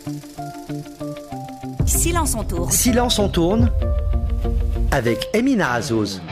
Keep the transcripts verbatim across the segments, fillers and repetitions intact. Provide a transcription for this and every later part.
Silence on tourne. Silence on tourne avec Emina Azouz.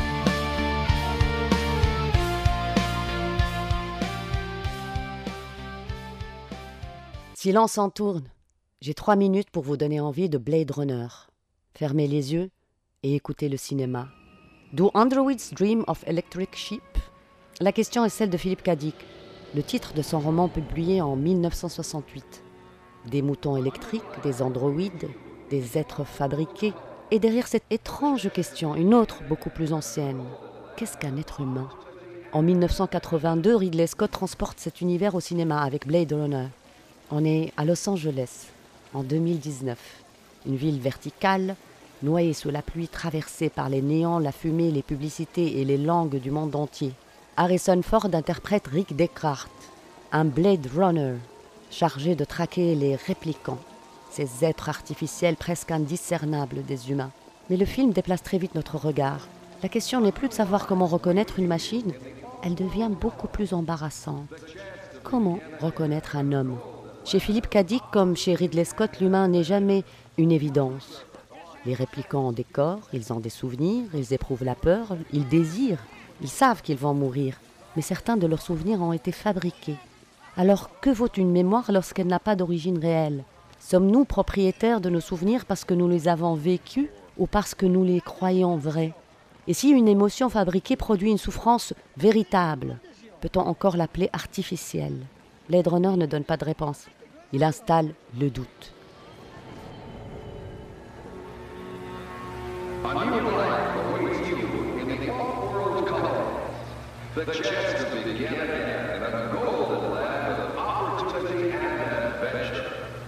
Silence en tourne. J'ai trois minutes pour vous donner envie de Blade Runner. Fermez les yeux et écoutez le cinéma. Do Androids Dream of Electric Sheep? La question est celle de Philippe K. Dick, le titre de son roman publié en mille neuf cent soixante-huit. Des moutons électriques, des androïdes, des êtres fabriqués. Et derrière cette étrange question, une autre beaucoup plus ancienne. Qu'est-ce qu'un être humain? En mille neuf cent quatre-vingt-deux, Ridley Scott transporte cet univers au cinéma avec Blade Runner. On est à Los Angeles, en deux mille dix-neuf. Une ville verticale, noyée sous la pluie, traversée par les néons, la fumée, les publicités et les langues du monde entier. Harrison Ford interprète Rick Deckard, un Blade Runner, chargé de traquer les réplicants, ces êtres artificiels presque indiscernables des humains. Mais le film déplace très vite notre regard. La question n'est plus de savoir comment reconnaître une machine, elle devient beaucoup plus embarrassante. Comment reconnaître un homme? Chez Philippe K. Dick, comme chez Ridley Scott, l'humain n'est jamais une évidence. Les réplicants ont des corps, ils ont des souvenirs, ils éprouvent la peur, ils désirent, ils savent qu'ils vont mourir. Mais certains de leurs souvenirs ont été fabriqués. Alors que vaut une mémoire lorsqu'elle n'a pas d'origine réelle? Sommes-nous propriétaires de nos souvenirs parce que nous les avons vécus ou parce que nous les croyons vrais? Et si une émotion fabriquée produit une souffrance véritable, peut-on encore l'appeler artificielle? Blade Runner ne donne pas de réponse. Il installe le doute. A new life awaits you in the off-world colonies. The chance to begin again in a golden land of opportunity and adventure.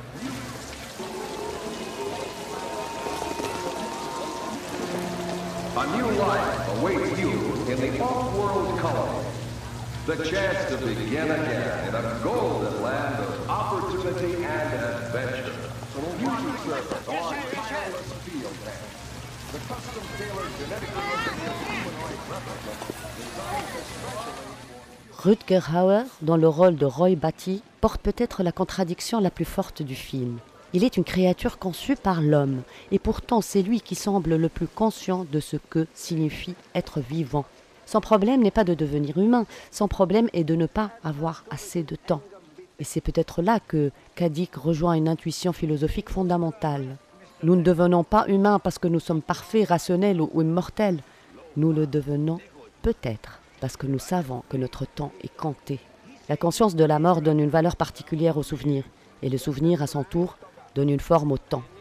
A new life awaits you in the off-world colonies. The chance to begin again in a golden land of opportunity and adventure. Fusion service on tireless field day. The custom-tailored genetically engineered humanoid replica designed especially for... Rutger Hauer, dans le rôle de Roy Batty, porte peut-être la contradiction la plus forte du film. Il est une créature conçue par l'homme, et pourtant c'est lui qui semble le plus conscient de ce que signifie être vivant. Son problème n'est pas de devenir humain, son problème est de ne pas avoir assez de temps. Et c'est peut-être là que K. Dick rejoint une intuition philosophique fondamentale. Nous ne devenons pas humains parce que nous sommes parfaits, rationnels ou immortels. Nous le devenons peut-être parce que nous savons que notre temps est compté. La conscience de la mort donne une valeur particulière au souvenir, et le souvenir, à son tour, donne une forme au temps.